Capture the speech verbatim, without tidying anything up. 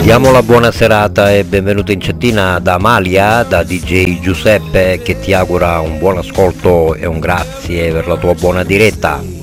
Diamo la buona serata e benvenuto in cettina da Amalia, da D J Giuseppe, che ti augura un buon ascolto e un grazie per la tua buona diretta.